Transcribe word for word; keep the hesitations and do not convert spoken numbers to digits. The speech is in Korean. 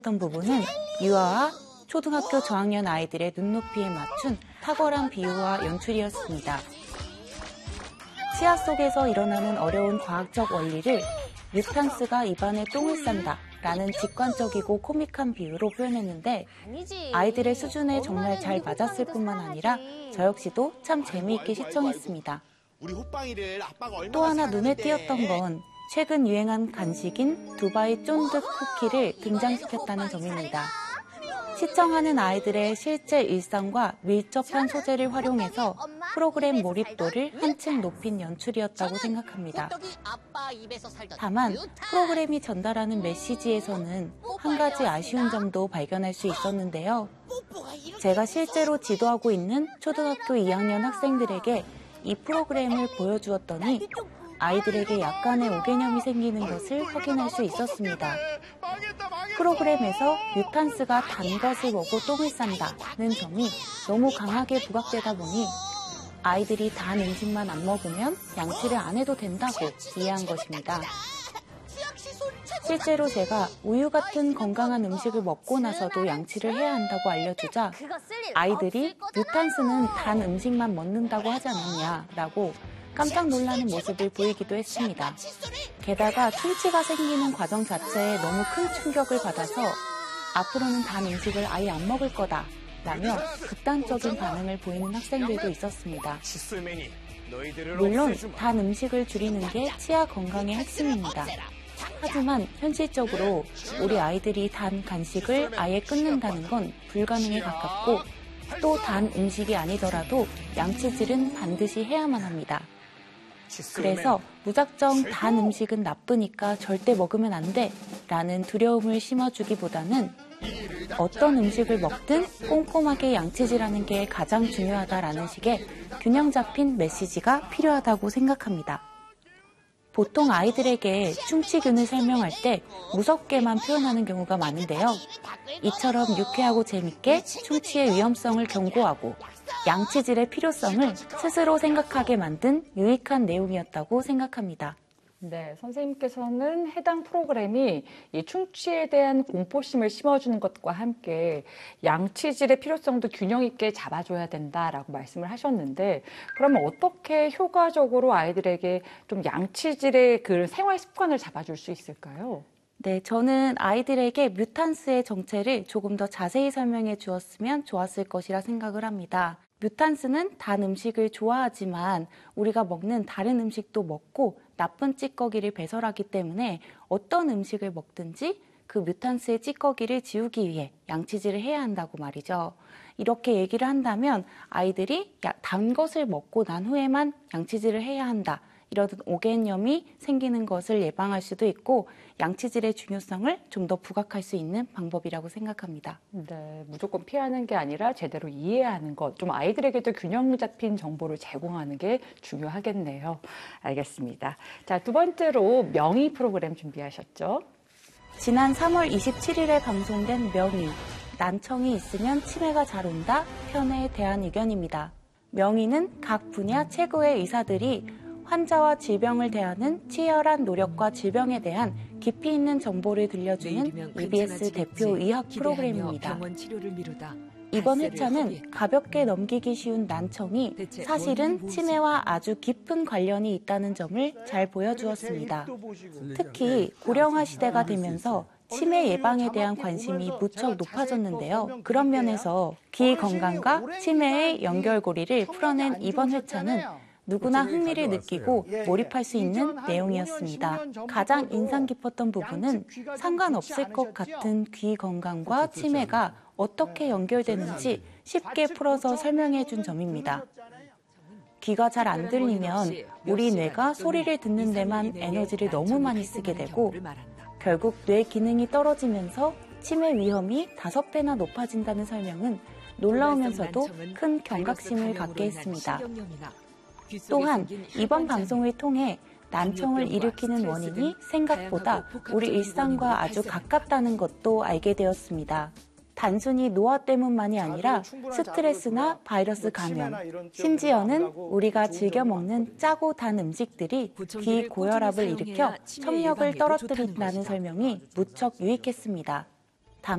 어떤 부분은 유아와 초등학교 저학년 아이들의 눈높이에 맞춘 탁월한 비유와 연출이었습니다. 치아 속에서 일어나는 어려운 과학적 원리를 뮤탄스가 입안에 똥을 싼다 라는 직관적이고 코믹한 비유로 표현했는데 아이들의 수준에 정말 잘 맞았을 뿐만 아니라 저 역시도 참 재미있게 시청했습니다. 또 하나 눈에 띄었던 건 최근 유행한 간식인 두바이 쫀득 쿠키를 등장시켰다는 점입니다. 시청하는 아이들의 실제 일상과 밀접한 소재를 활용해서 프로그램 몰입도를 한층 높인 연출이었다고 생각합니다. 다만 프로그램이 전달하는 메시지에서는 한 가지 아쉬운 점도 발견할 수 있었는데요. 제가 실제로 지도하고 있는 초등학교 이 학년 학생들에게 이 프로그램을 보여주었더니 아이들에게 약간의 오개념이 생기는 것을 확인할 수 있었습니다. 프로그램에서 뮤탄스가 단 것을 먹고 똥을 싼다는 점이 너무 강하게 부각되다 보니 아이들이 단 음식만 안 먹으면 양치를 안 해도 된다고 이해한 것입니다. 실제로 제가 우유 같은 건강한 음식을 먹고 나서도 양치를 해야 한다고 알려주자 아이들이 뮤탄스는 단 음식만 먹는다고 하지 않았냐라고 깜짝 놀라는 모습을 보이기도 했습니다. 게다가 충치가 생기는 과정 자체에 너무 큰 충격을 받아서 앞으로는 단 음식을 아예 안 먹을 거다 라며 극단적인 반응을 보이는 학생들도 있었습니다. 물론 단 음식을 줄이는 게 치아 건강의 핵심입니다. 하지만 현실적으로 우리 아이들이 단 간식을 아예 끊는다는 건 불가능에 가깝고 또 단 음식이 아니더라도 양치질은 반드시 해야만 합니다. 그래서 무작정 단 음식은 나쁘니까 절대 먹으면 안 돼 라는 두려움을 심어주기보다는 어떤 음식을 먹든 꼼꼼하게 양치질하는 게 가장 중요하다라는 식의 균형 잡힌 메시지가 필요하다고 생각합니다. 보통 아이들에게 충치균을 설명할 때 무섭게만 표현하는 경우가 많은데요. 이처럼 유쾌하고 재밌게 충치의 위험성을 경고하고 양치질의 필요성을 스스로 생각하게 만든 유익한 내용이었다고 생각합니다. 네, 선생님께서는 해당 프로그램이 이 충치에 대한 공포심을 심어주는 것과 함께 양치질의 필요성도 균형 있게 잡아줘야 된다라고 말씀을 하셨는데 그러면 어떻게 효과적으로 아이들에게 좀 양치질의 그 생활 습관을 잡아줄 수 있을까요? 네, 저는 아이들에게 뮤탄스의 정체를 조금 더 자세히 설명해 주었으면 좋았을 것이라 생각을 합니다. 뮤탄스는 단 음식을 좋아하지만 우리가 먹는 다른 음식도 먹고 나쁜 찌꺼기를 배설하기 때문에 어떤 음식을 먹든지 그 뮤탄스의 찌꺼기를 지우기 위해 양치질을 해야 한다고 말이죠. 이렇게 얘기를 한다면 아이들이 단 것을 먹고 난 후에만 양치질을 해야 한다. 이런 오개념이 생기는 것을 예방할 수도 있고 양치질의 중요성을 좀 더 부각할 수 있는 방법이라고 생각합니다. 네, 무조건 피하는 게 아니라 제대로 이해하는 것, 좀 아이들에게도 균형 잡힌 정보를 제공하는 게 중요하겠네요. 알겠습니다. 자, 두 번째로 명의 프로그램 준비하셨죠? 지난 삼월 이십칠일에 방송된 명의, 난청이 있으면 치매가 잘 온다 편에 대한 의견입니다. 명의는 각 분야 최고의 의사들이 환자와 질병을 대하는 치열한 노력과 질병에 대한 깊이 있는 정보를 들려주는 이비에스 대표 의학 프로그램입니다. 이번 회차는 가볍게 넘기기 쉬운 난청이 사실은 치매와 아주 깊은 관련이 있다는 점을 잘 보여주었습니다. 특히 고령화 시대가 되면서 치매 예방에 대한 관심이 무척 높아졌는데요. 그런 면에서 귀 건강과 치매의 연결고리를 풀어낸 이번 회차는 누구나 흥미를 느끼고 몰입할 수 있는 내용이었습니다. 가장 인상 깊었던 부분은 상관없을 것 같은 귀 건강과 치매가 어떻게 연결되는지 쉽게 풀어서 설명해 준 점입니다. 귀가 잘 안 들리면 우리 뇌가 소리를 듣는 데만 에너지를 너무 많이 쓰게 되고 결국 뇌 기능이 떨어지면서 치매 위험이 다섯 배나 높아진다는 설명은 놀라우면서도 큰 경각심을 갖게 했습니다. 또한 이번 방송을 통해 난청을 일으키는 원인이 생각보다 우리 일상과 아주 가깝다는 것도 알게 되었습니다. 단순히 노화 때문만이 아니라 스트레스나 바이러스 감염, 심지어는 우리가 즐겨 먹는 짜고 단 음식들이 귀 고혈압을 일으켜 청력을 떨어뜨린다는 설명이 무척 유익했습니다.